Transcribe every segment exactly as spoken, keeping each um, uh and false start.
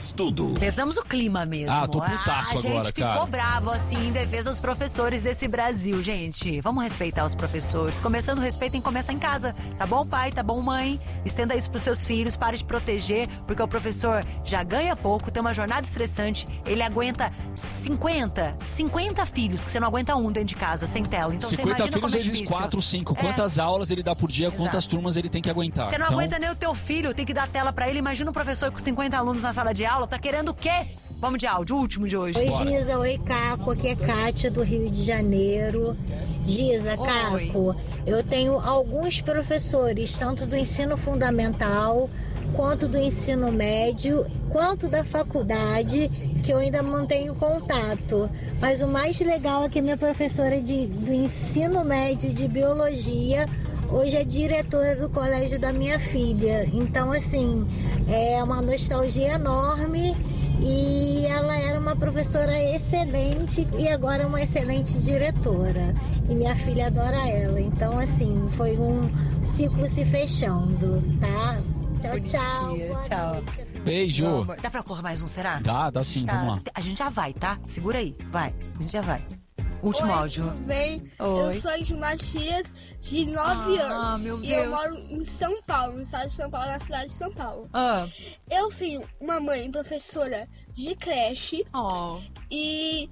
Mix Tudo. Pesamos o clima mesmo. Ah, tô putaço ah, agora, A gente ficou cara. bravo, assim, em defesa dos professores desse Brasil, gente. Vamos respeitar os professores. Começando o respeito tem que começar em casa. Tá bom, pai? Tá bom, mãe? Estenda isso pros seus filhos, pare de proteger, porque o professor já ganha pouco, tem uma jornada estressante, ele aguenta cinquenta, cinquenta filhos, que você não aguenta um dentro de casa, sem tela. Então, cinquenta você imagina filhos como é vezes difícil. quatro, cinco. É. Quantas aulas ele dá por dia, Exato. quantas turmas ele tem que aguentar. Você não Então, aguenta nem o teu filho, tem que dar tela pra ele. Imagina um professor com cinquenta alunos na sala de aula, tá querendo o quê? Vamos de áudio, o último de hoje. Oi, Bora. Giza. Oi, Caco. Aqui é Kátia, do Rio de Janeiro. Giza, Oi. Caco, eu tenho alguns professores, tanto do ensino fundamental, quanto do ensino médio, quanto da faculdade, que eu ainda mantenho contato. Mas o mais legal é que minha professora de, do ensino médio de biologia hoje é diretora do colégio da minha filha. Então, assim, é uma nostalgia enorme. E ela era uma professora excelente e agora é uma excelente diretora. E minha filha adora ela. Então, assim, foi um ciclo se fechando, tá? Tchau, tchau. Bonitinha, Boa tchau. noite. Beijo. Meu amor, dá pra correr mais um, será? Dá, dá sim, Tá. vamos lá. A gente já vai, tá? Segura aí, vai. A gente já vai. Último Oi, áudio. tudo bem? Oi. Eu sou de Matias, de nove Ah, anos. meu E eu Deus. moro em São Paulo, no estado de São Paulo, na cidade de São Paulo. Ah, Eu tenho uma mãe professora de creche oh. e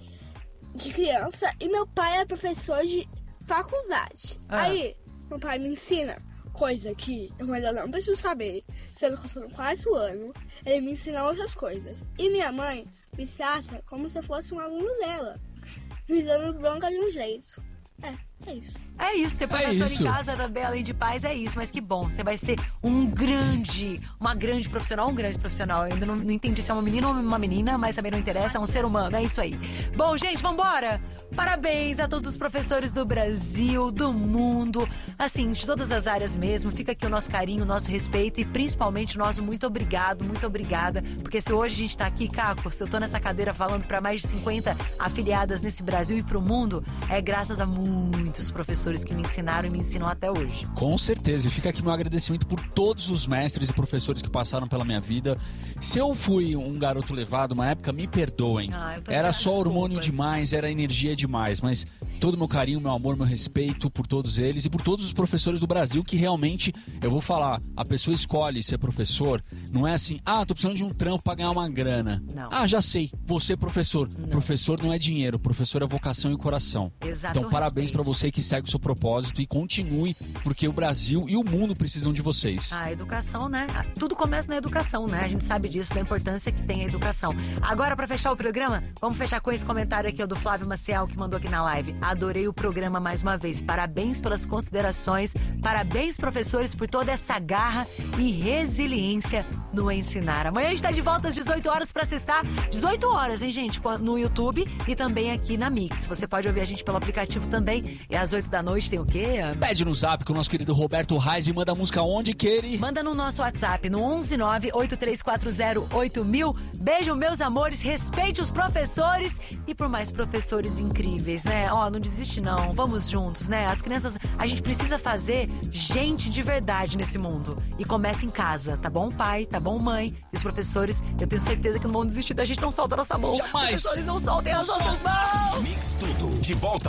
de criança, e meu pai é professor de faculdade. Ah. Aí, meu pai me ensina coisa que eu ainda não preciso saber, sendo que eu estou no quarto ano. Ele me ensina outras coisas. E minha mãe me trata como se eu fosse um aluno dela, me dando bronca de um jeito. É, é isso. É isso, ter É professor isso. em casa também, além de pais, é isso. Mas que bom, você vai ser um grande, uma grande profissional, um grande profissional. Eu ainda não, não entendi se é uma menina ou uma menina, mas também não interessa, é um ser humano, é isso aí. Bom, gente, vambora! Parabéns a todos os professores do Brasil, do mundo, assim, de todas as áreas mesmo. Fica aqui o nosso carinho, o nosso respeito e principalmente o nosso muito obrigado, muito obrigada. Porque se hoje a gente tá aqui, Caco, se eu tô nessa cadeira falando para mais de cinquenta afiliadas nesse Brasil e pro mundo, é graças a muitos professores que me ensinaram e me ensinam até hoje. Com certeza, e fica aqui meu agradecimento por todos os mestres e professores que passaram pela minha vida. Se eu fui um garoto levado uma época, me perdoem. Ah, eu tô Era ligada, só hormônio desculpas. demais, era energia demais, mas todo o meu carinho, meu amor, meu respeito por todos eles e por todos os professores do Brasil que realmente, eu vou falar, a pessoa escolhe ser professor, não é assim, ah, tô precisando de um trampo pra ganhar uma grana. Não. Ah, já sei, você professor. Não. Professor não é dinheiro, professor é vocação e coração. Exato, Então parabéns respeito. pra você que segue o seu propósito e continue, porque o Brasil e o mundo precisam de vocês. A educação, né? Tudo começa na educação, né? A gente sabe disso, da importância que tem a educação. Agora, pra fechar o programa, vamos fechar com esse comentário aqui, ó, do Flávio Maciel, que mandou aqui na live. Adorei o programa mais uma vez. Parabéns pelas considerações. Parabéns, professores, por toda essa garra e resiliência no ensinar. Amanhã a gente tá de volta às dezoito horas pra assistar. dezoito horas, hein, gente? No YouTube e também aqui na Mix. Você pode ouvir a gente pelo aplicativo também. E às oito da noite tem o quê? Pede no zap com o nosso querido Roberto Reis e manda a música onde queire. Manda no nosso WhatsApp, no onze nove oito três quatro zero oito mil. Beijo, meus amores. Respeite os professores e por mais professores incríveis, né? Ó, não desiste não. Vamos juntos, né? As crianças, a gente precisa fazer gente de verdade nesse mundo. E começa em casa, tá bom, pai? Tá bom, mãe? E os professores, eu tenho certeza que não vão desistir da gente. Não solta a nossa mão. Jamais. Os professores não soltem as nossas mãos. Mix Tudo. De volta